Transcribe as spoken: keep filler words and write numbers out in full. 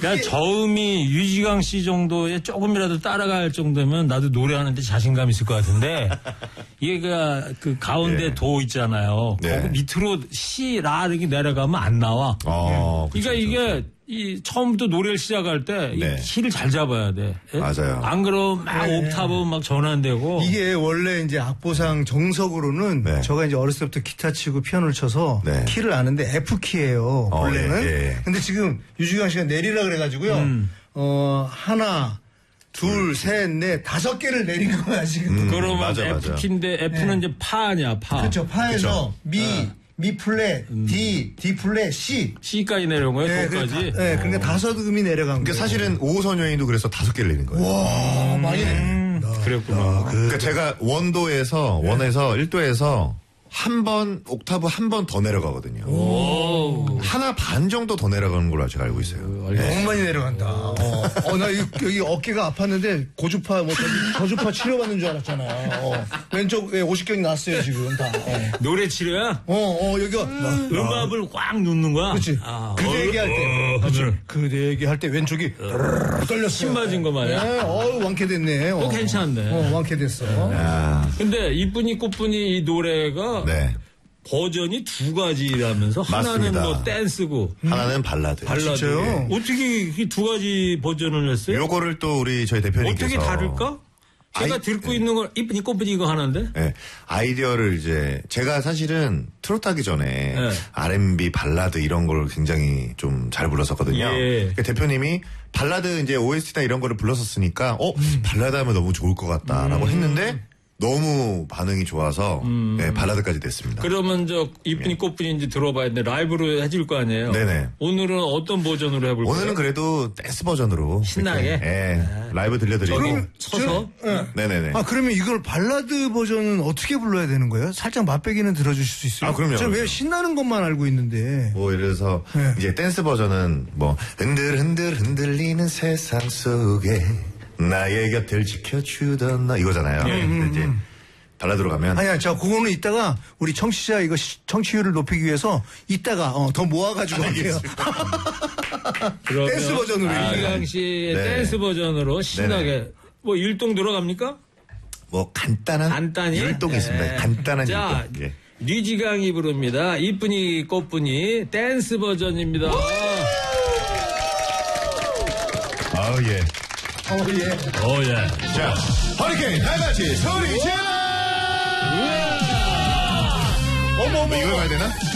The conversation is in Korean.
그러니까 저음이 유지강 씨 정도에 조금이라도 따라갈 정도면 나도 노래하는데 자신감 있을 것 같은데 얘가 그 가운데 네. 도 있잖아요. 네. 거기 밑으로 시, 라 이렇게 내려가면 안 나와. 어, 그러니까 그쵸, 이게 그쵸. 이 처음부터 노래를 시작할 때 네. 키를 잘 잡아야 돼. 맞아요. 안 그러면 막 네. 옥타브 막 전환되고. 이게 원래 이제 악보상 정석으로는 네. 제가 이제 어렸을 때부터 기타 치고 피아노를 쳐서 네. 키를 아는데 F 키예요. 어, 원래는. 예, 예. 근데 지금 유지강 씨가 내리라 그래가지고요. 음. 어 하나. 둘, 셋, 넷, 다섯 개를 내린 거야 지금. 음, 그러면 맞아, F 키인데 F는 네. 이제 파냐 파. 그렇죠. 파에서 그쵸? 미. 어. 미 플랫, 음. D, D 플랫, C. C까지 내려온 거예요, 네, 거기까지? 그, 네, 그러니까 다섯 음이 내려간 그러니까 거예요. 사실은 오호선 여인도 그래서 다섯 개를 내는 거예요. 와, 음. 많이 내. 음. 그랬구나. 아, 그, 그러니까 제가 원도에서, 네. 원에서, 일도에서 한 번, 옥타브 한 번 더 내려가거든요. 오. 하나 반 정도 더 내려가는 걸로 제가 알고 있어요. 너무 네. 많이 내려간다. 어, 어 나 여기, 여기 어깨가 아팠는데 고주파, 뭐, 고주파 치료받는 줄 알았잖아. 어. 왼쪽에 오십경이 났어요, 지금 다. 어. 노래 치료야? 어, 어, 여기가. 음, 음압을 꽉 누는 거야? 그렇지. 아, 그대 얘기할 때. 그렇지. 그대 얘기할 때 왼쪽이 떨렸어. 침 맞은 거 말이야? 네, 어우, 완쾌됐네. 또 어. 괜찮네. 어, 완쾌됐어. 야. 근데 이쁜이 꽃분이 이 노래가. 네. 버전이 두 가지라면서 하나는 맞습니다. 뭐 댄스고 하나는 발라드. 발라드. 진짜요? 어떻게 이 두 가지 버전을 냈어요? 요거를 또 우리 저희 대표님께서 어떻게 다를까? 제가 아이, 듣고 네. 있는 걸 이쁜이 꽃분이 이거 하는데. 네. 아이디어를 이제 제가 사실은 트로트 하기 전에 네. 알앤비 발라드 이런 걸 굉장히 좀 잘 불렀었거든요. 예. 그러니까 대표님이 발라드 이제 오에스티나 이런 거를 불렀었으니까 어 음. 발라드 하면 너무 좋을 것 같다라고 음. 했는데 너무 반응이 좋아서 음. 네, 발라드까지 됐습니다. 그러면 저 이쁜이 네. 꽃분이 이제 들어봐야 돼. 라이브로 해줄 거 아니에요? 네네. 오늘은 어떤 버전으로 해볼까요? 오늘은 그래도 댄스 버전으로 신나게 네, 아. 라이브 들려드리고 그럼, 서서 네. 네네네. 아 그러면 이걸 발라드 버전은 어떻게 불러야 되는 거예요? 살짝 맛배기는 들어주실 수 있어요? 아 그럼요. 제가 왜 신나는 것만 알고 있는데. 뭐 예를 들어서 네. 이제 댄스 버전은 뭐 흔들 흔들 흔들리는 세상 속에 나의 곁을 지켜주던 나 이거잖아요. 음, 근데 이제 발라드로 가면 아니야, 저 그거는 이따가 우리 청취자 이거 시, 청취율을 높이기 위해서 이따가 어, 더 모아가지고 할게요. 댄스 버전으로. 이강 씨의 네. 댄스 버전으로 신나게 네네. 뭐 율동 들어갑니까? 뭐 간단한 간단히 율동이 네. 있습니다. 간단한 자, 율동. 예. 류지강이 부릅니다. 이쁜이 꽃분이 댄스 버전입니다. 아우 예. 어, 예. 오, 예. 자, 허리케인 다 같이 소리 질러! 어머, 어머, 이걸 봐야 되나?